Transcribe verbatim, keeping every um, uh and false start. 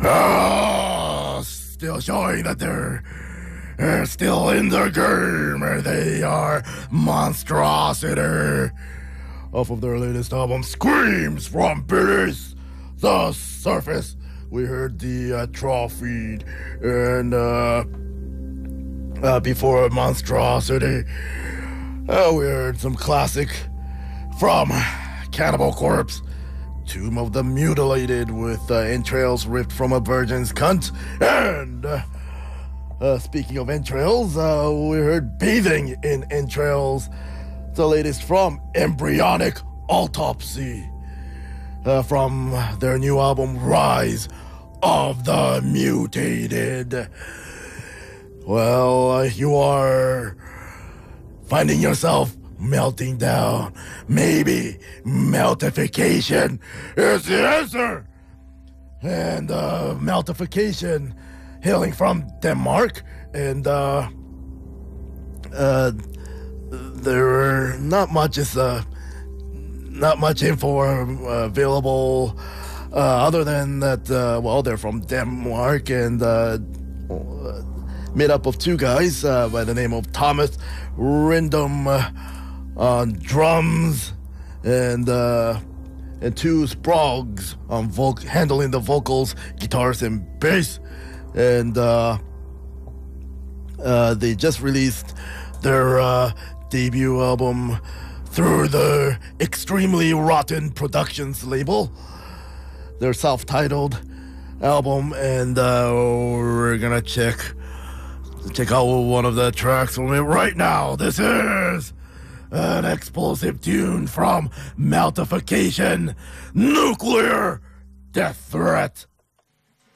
Ah, still showing that they're, they're still in the game. They are Monstrosity. Off of their latest album, Screams from Beneath the Surface. We heard the uh, Troll Feed, and uh, uh, before Monstrosity, uh, we heard some classic from Cannibal Corpse, Tomb of the Mutilated, with uh, entrails ripped from a virgin's cunt. And uh, uh, speaking of entrails, uh, we heard Bathing in Entrails, the latest from Embryonic Autopsy, uh, from their new album Rise of the Mutated. Well, uh, you are finding yourself melting down. Maybe meltification is the answer. And uh, meltification hailing from Denmark, and uh, uh, there not much is uh, not much info uh, available uh, other than that. Uh, well, they're from Denmark, and uh, made up of two guys uh, by the name of Thomas Rindom uh, on drums, and uh, and two Sprogs on voc- handling the vocals, guitars, and bass. And uh, uh, they just released their uh, debut album through the Extremely Rotten Productions label, their self-titled album, and uh, we're gonna check check out one of the tracks from it right now. This is an explosive tune from Meltification, Nuclear Death Threat.